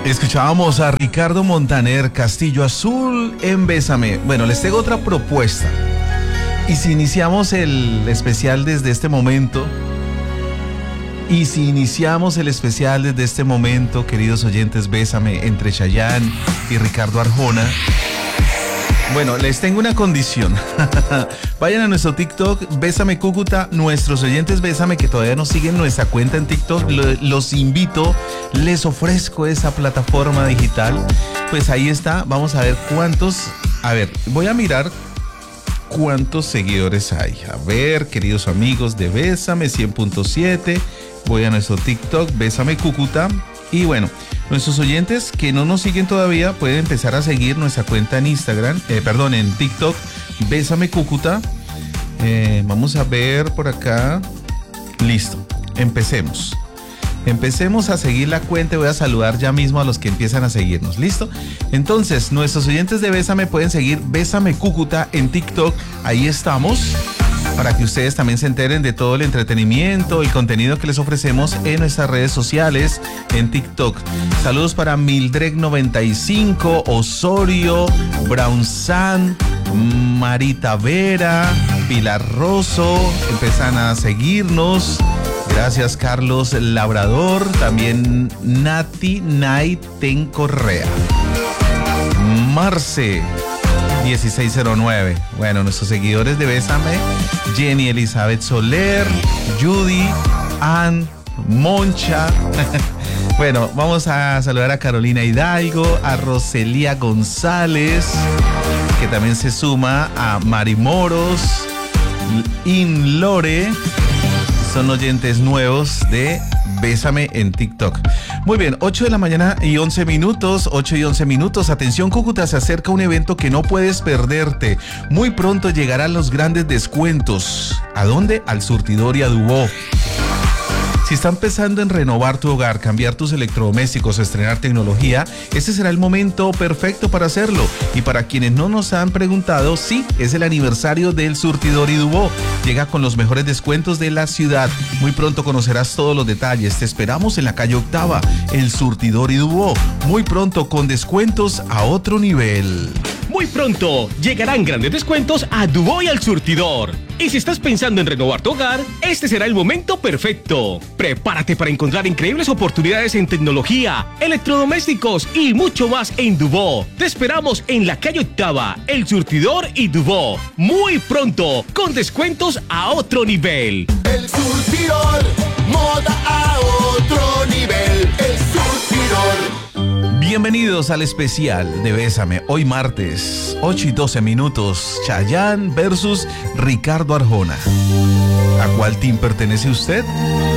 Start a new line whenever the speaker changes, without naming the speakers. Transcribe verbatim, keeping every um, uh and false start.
Escuchábamos a Ricardo Montaner, Castillo Azul en Bésame. Bueno, les tengo otra propuesta. Y si iniciamos el especial desde este momento, y si iniciamos el especial desde este momento, queridos oyentes, Bésame, entre Chayanne y Ricardo Arjona. Bueno, les tengo una condición. Vayan a nuestro TikTok, Bésame Cúcuta. Nuestros oyentes Bésame que todavía nos siguen nuestra cuenta en TikTok, lo, los invito, les ofrezco esa plataforma digital. Pues ahí está, vamos a ver cuántos. A ver, voy a mirar cuántos seguidores hay. A ver, queridos amigos de Bésame cien punto siete. Voy a nuestro TikTok, Bésame Cúcuta. Y bueno, nuestros oyentes que no nos siguen todavía pueden empezar a seguir nuestra cuenta en Instagram, eh, perdón, en TikTok, Bésame Cúcuta. Eh, vamos a ver por acá. Listo, empecemos. Empecemos a seguir la cuenta y voy a saludar ya mismo a los que empiezan a seguirnos. ¿Listo? Entonces, nuestros oyentes de Bésame pueden seguir Bésame Cúcuta en TikTok. Ahí estamos. Para que ustedes también se enteren de todo el entretenimiento, el contenido que les ofrecemos en nuestras redes sociales, en TikTok. Saludos para Mildred noventa y cinco, Osorio, Brown San, Marita Vera, Pilar Rosso, empiezan a seguirnos. Gracias, Carlos Labrador, también Nati Naiten Correa. Marce dieciséis cero nueve. Bueno, nuestros seguidores de Bésame, Jenny Elizabeth Soler, Judy, Ann, Moncha. Bueno, vamos a saludar a Carolina Hidalgo, a Roselía González, que también se suma, a Mari Moros, In Lore. Son oyentes nuevos de Bésame en TikTok. Muy bien, ocho de la mañana y once minutos, ocho y once minutos. Atención, Cúcuta, se acerca un evento que no puedes perderte. Muy pronto llegarán los grandes descuentos. ¿A dónde? Al Surtidor y a Dubó. Si están pensando en renovar tu hogar, cambiar tus electrodomésticos, estrenar tecnología, ese será el momento perfecto para hacerlo. Y para quienes no nos han preguntado, sí, es el aniversario del Surtidor y Dubó. Llega con los mejores descuentos de la ciudad. Muy pronto conocerás todos los detalles. Te esperamos en la calle Octava, el Surtidor y Dubó. Muy pronto con descuentos a otro nivel.
Muy pronto llegarán grandes descuentos a Dubó y al Surtidor. Y si estás pensando en renovar tu hogar, este será el momento perfecto. Prepárate para encontrar increíbles oportunidades en tecnología, electrodomésticos y mucho más en Dubó. Te esperamos en la calle Octava, el Surtidor y Dubó. Muy pronto, con descuentos a otro nivel.
El Surtidor, moda a otro nivel. El Surtidor.
Bienvenidos al especial de Bésame. Hoy martes, ocho y doce minutos. Chayanne versus Ricardo Arjona. ¿A cuál team pertenece usted?